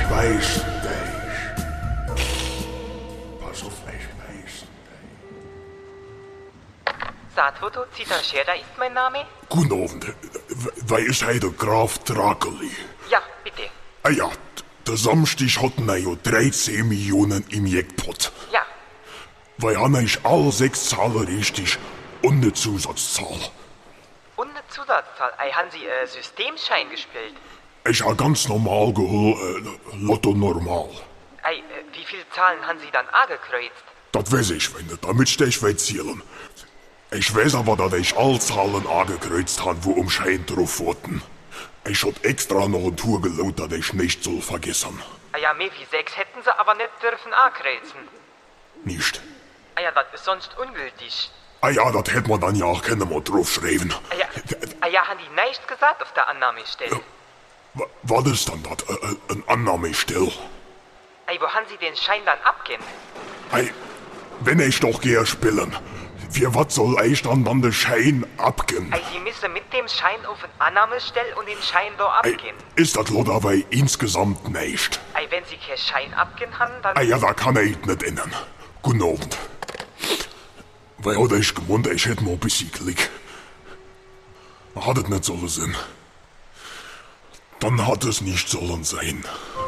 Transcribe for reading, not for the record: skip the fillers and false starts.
beißen dich. Pass auf, ich beißen dich. Saatfoto Zitterschera ist mein Name? Guten Abend. Wer ist heute der Graf Drakeli? Ja, bitte. Ah ja, der Samstag hatten wir ja 13 Millionen im Jackpot. Ja. Weil haben ich alle 6 Zahlen richtig und eine Zusatzzahl. Und eine Zusatzzahl. Haben Sie Systemschein gespielt? Ich habe ganz normal geholt, Lotto normal. Wie viele Zahlen haben Sie dann angekreuzt? Das weiß ich nicht, damit stech ich zählen. Ich weiß aber, dass ich alle Zahlen angekreuzt habe, wo Schein drauf wurden. Ich hab extra noch ein Tour gelaut, dass ich nicht soll vergessen. Ja, mehr wie 6 hätten Sie aber nicht dürfen ankreuzen. Nicht? Ja, das ist sonst ungültig. Ah ja, das hätte man dann ja auch keine mal draufschreiben. Ja, haben die nichts gesagt auf der Annahmestelle? Was ist dann das? Ein Annahmestell? Wo haben Sie den Schein dann abgegeben? Wenn ich doch gehe spielen, für was soll ich dann den Schein abgeben? Sie müssen mit dem Schein auf eine Annahmestelle und den Schein da abgeben. Ist das lo dabei insgesamt nicht? Wenn Sie keinen Schein abgeben haben, dann... Ja, da kann ich nicht ändern. Guten Abend. Weil hatte ich gemeint, ich hätte mal ein bisschen Glück. Hat es nicht sollen sein. Dann hat es nicht sollen sein.